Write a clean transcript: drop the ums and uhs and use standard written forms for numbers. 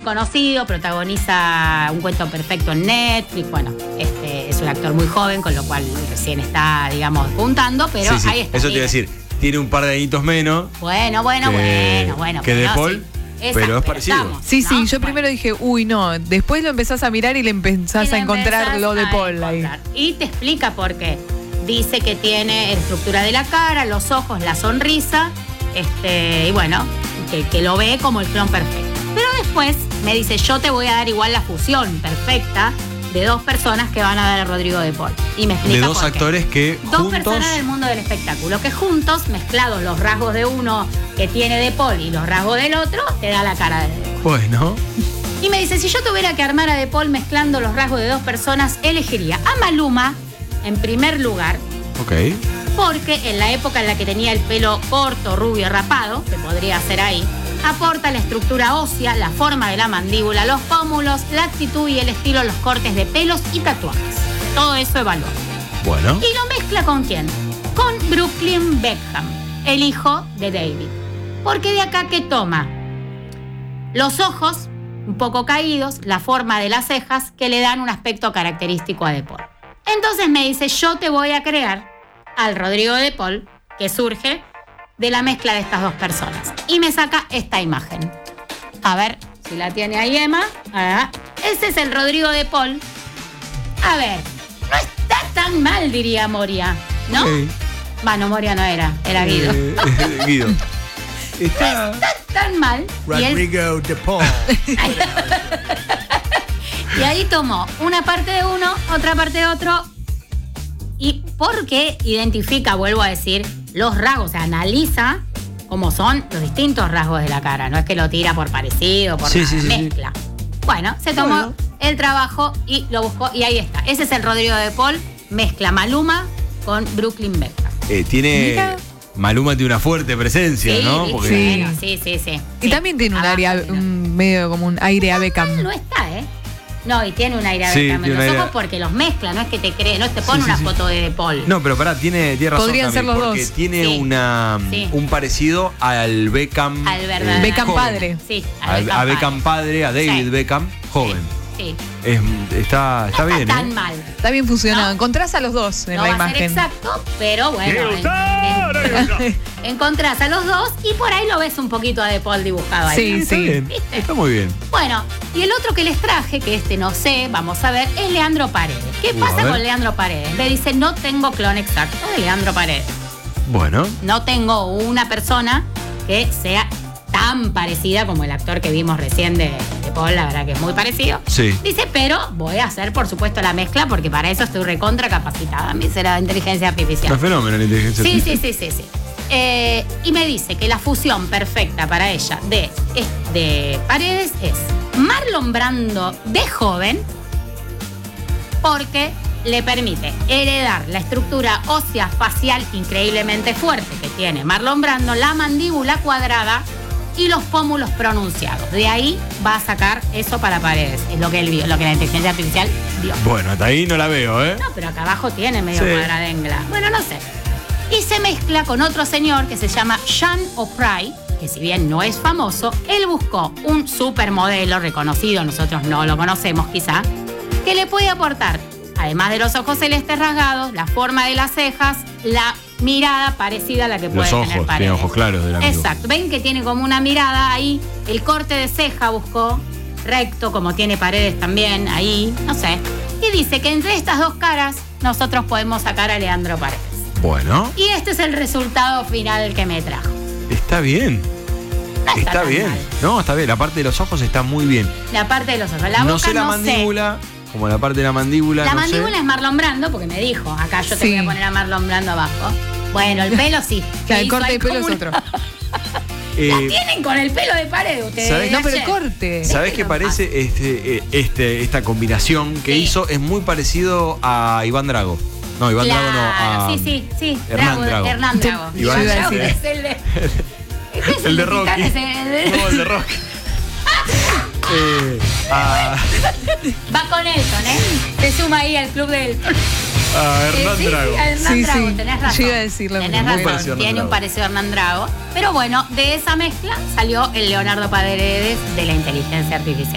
conocido, protagoniza Un cuento perfecto en Netflix. Bueno, es un actor muy joven, con lo cual recién está, digamos, puntando, pero Sí, sí. ahí está. Eso te iba a decir, tiene un par de añitos menos. Bueno. Que De Paul, sí. pero es parecido. Estamos, Sí, ¿no? sí, yo primero dije, uy, no. Después lo empezás a mirar y le empezás a encontrar lo de Paul ahí. Y te explica por qué. Dice que tiene estructura de la cara, los ojos, la sonrisa, y bueno, que lo ve como el clon perfecto. Pero después me dice, yo te voy a dar igual la fusión perfecta de dos personas que van a dar a Rodrigo de Paul. Y me explica De dos por qué. actores que Dos juntos... personas del mundo del espectáculo, que juntos, mezclados los rasgos de uno que tiene de Paul y los rasgos del otro, te da la cara de Paul. Bueno. Y me dice, si yo tuviera que armar a De Paul mezclando los rasgos de dos personas, elegiría a Maluma en primer lugar, Ok. porque en la época en la que tenía el pelo corto, rubio, rapado, que podría hacer ahí, aporta la estructura ósea, la forma de la mandíbula, los pómulos, la actitud y el estilo, los cortes de pelos y tatuajes. Todo eso evalúa. Bueno. ¿Y lo mezcla con quién? Con Brooklyn Beckham, el hijo de David. Porque de acá que toma los ojos un poco caídos, la forma de las cejas, que le dan un aspecto característico a De Paul. Entonces me dice, yo te voy a crear al Rodrigo de Paul, que surge de la mezcla de estas dos personas. Y me saca esta imagen. A ver si la tiene ahí Emma. Ese es el Rodrigo de Paul. A ver, no está tan mal, diría Moria, ¿no? Okay. Bueno, Moria no era Guido. Guido. No está tan mal. Rodrigo de Paul. Y ahí tomó una parte de uno, otra parte de otro. Y porque identifica, vuelvo a decir, los rasgos, o sea, analiza cómo son los distintos rasgos de la cara. No es que lo tira por parecido, por nada, mezcla. Bueno, se tomó el trabajo y lo buscó y ahí está. Ese es el Rodrigo de Paul, mezcla Maluma con Brooklyn Beckham. Mira. Maluma tiene una fuerte presencia, Sí, ¿no? Sí. Bueno, sí. Y también tiene un área, medio como un aire a Beckham. No está, No, y tiene un aire a Sí, Beckham en tiene un los aire- ojos porque los mezcla, no es que te cree, no te pone una foto de Paul. No, pero pará, tiene razón. Podrían ser Cami, los porque dos. tiene Sí. Sí. un parecido al Beckham. Al verdadero. Beckham joven. padre. Sí, A Beckham padre, a David Sí. Beckham, joven. Sí. Está No bien, está tan mal. Está bien funcionado. ¿No? Encontrás a los dos en No la va a ser imagen. exacto, pero bueno. Encontrás a los dos y por ahí lo ves un poquito a De Paul dibujado ahí. Sí, Está sí. bien. Está muy bien. Bueno, y el otro que les traje, que no sé, vamos a ver, es Leandro Paredes. ¿Qué a pasa ver. con Leandro Paredes? Le dice, no tengo clon exacto de Leandro Paredes. Bueno. No tengo una persona que sea tan parecida como el actor que vimos recién de Paul, la verdad que es muy parecido. Sí. Dice, pero voy a hacer, por supuesto, la mezcla porque para eso estoy recontra capacitada. A mí será inteligencia artificial. Un fenómeno la inteligencia artificial. Sí. Y me dice que la fusión perfecta para ella de Paredes es Marlon Brando de joven, porque le permite heredar la estructura ósea facial increíblemente fuerte que tiene Marlon Brando, la mandíbula cuadrada y los pómulos pronunciados. De ahí va a sacar eso para Paredes. Es lo que él vio, lo que la inteligencia artificial vio. Bueno, hasta ahí no la veo, ¿eh? No, pero acá abajo tiene medio Sí. cuadradengla. Bueno, no sé. Y se mezcla con otro señor que se llama Sean O'Prey, que si bien no es famoso, él buscó un supermodelo reconocido, nosotros no lo conocemos quizá, que le puede aportar, además de los ojos celestes rasgados, la forma de las cejas, la mirada parecida a la que puede Los tener ojos, Paredes. tiene ojos claros del amigo. Exacto. Ven que tiene como una mirada ahí, el corte de ceja buscó, recto, como tiene Paredes también, ahí, no sé. Y dice que entre estas dos caras nosotros podemos sacar a Leandro Paredes. Bueno, Y este es el resultado final que me trajo. está bien. No Está tan bien. mal. No, está bien. La parte de los ojos está muy bien. La parte de los ojos. La boca no sé la mandíbula, como la parte de la mandíbula. La no mandíbula sé. es Marlon Brando, porque me dijo, acá yo te Sí. voy a poner a Marlon Brando abajo. Bueno, el pelo sí. Claro, el Hizo corte ahí de pelo como es una- otro. La tienen con el pelo de Paredes ustedes. ¿Sabés? No, pero Nache. el corte. ¿Sabés qué parece esta combinación que Sí. hizo? Es muy parecido a Iván Drago. No, Iván Drago no. Claro, A, sí. Hernán Drago. Hernán Drago. Iván iba a Drago decir. es el de... Este es el de Titán, Rocky. es el de- No, el de Rocky. Va con Elton, ¿eh? Se suma ahí al club de Elton. A Hernán Sí, Drago. a Hernán Sí, Drago, sí. tenés razón. Yo iba a decir lo Tenés mismo. Muy parecido a razón, Hernán tiene un Drago. parecido a Hernán Drago. Pero bueno, de esa mezcla salió el Leonardo Paredes de la inteligencia artificial.